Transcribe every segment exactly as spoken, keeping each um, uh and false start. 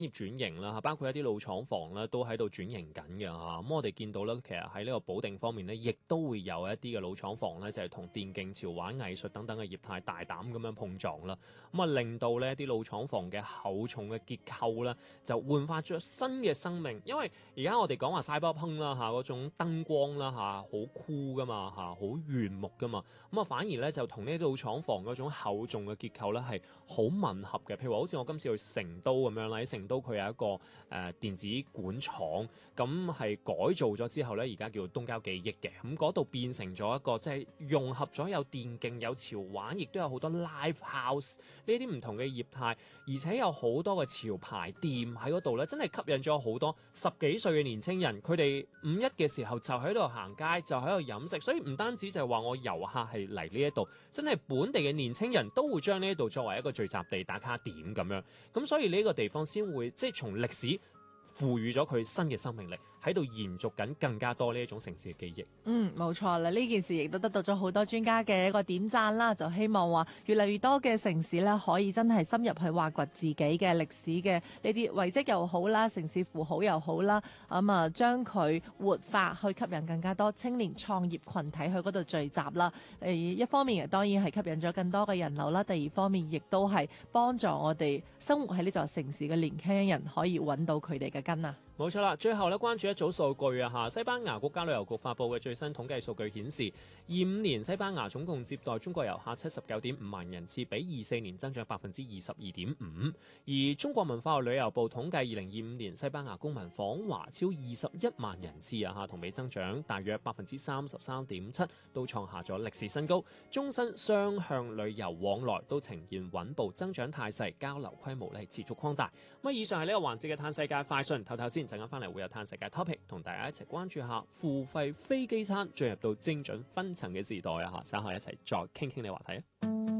業轉型啦，包括一啲老廠房咧都喺度轉型緊嘅嚇。咁我哋見到咧，其實喺呢個保定方面咧，亦都會有一啲嘅老廠房咧，就係同電競、潮玩、藝術等等嘅業態大膽咁樣碰撞啦。咁啊，令到呢一啲老廠房嘅厚重嘅結構咧，就煥發咗新嘅生命。因為而家我哋講話 Cyberpunk 啦嚇，嗰種燈光啦嚇，好酷噶嘛嚇，好炫目噶嘛。咁啊，反而咧就同呢啲老廠房嗰種厚重嘅結構咧係好吻合嘅。譬如話，好似我今次去成都咁樣啦，喺成都佢有一個誒、呃、電子管廠，咁係改造咗之後咧，而家叫東郊記憶嘅，咁嗰度變成咗一個即係融合咗有電競、有潮玩，亦都有好多 live house 呢啲唔同嘅業態，而且有好多嘅潮牌店喺嗰度咧，真係吸引咗好多十幾歲嘅年青人，佢哋五一嘅時候就喺度行街，就喺度飲食，所以唔單止就係話我遊客係嚟呢一度，真係本地嘅年青人都會將呢一度作為一個聚集地、打卡點咁樣，咁所以呢個地方先會即係從歷史賦予咗佢新嘅生命力，喺度延續緊更加多呢一種城市嘅記憶。 嗯，冇錯啦，呢件事亦都得到咗好多專家嘅一個點讚啦，就希望話越嚟越多嘅城市咧，可以真係深入去挖掘自己嘅歷史嘅呢啲遺跡又好啦，城市符號又好啦，咁啊將佢活化，去吸引更加多青年創業群體去嗰度聚集啦。誒，一方面當然係吸引咗更多嘅人流啦，第二方面亦都係幫助我哋生活喺呢座城市嘅年輕人可以揾到佢哋嘅根啊。 冇錯啦，最後咧關注一組數據啊嚇，西班牙國家旅遊局發布嘅最新統計數據顯示，二五年西班牙總共接待中國遊客七十九點五萬人次，比二四年增長百分之二十二點五。而中國文化和旅遊部統計，二零二五年西班牙公民訪華超二十一萬人次啊嚇，同比增長大約百分之三十三點七，都創下咗歷史新高。終身雙向旅遊往來都呈現穩步增長態勢，交流規模咧持續擴大。咁啊，以上係呢個環節嘅嘆世界快訊，唞唞先。陣間翻嚟會有嘆世界 topic， 同大家一齊關注下付費飛機餐進入到精準分層嘅時代啊！嚇，稍後一齊再傾傾呢個話題啊！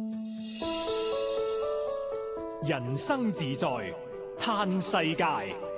人生自在嘆世界。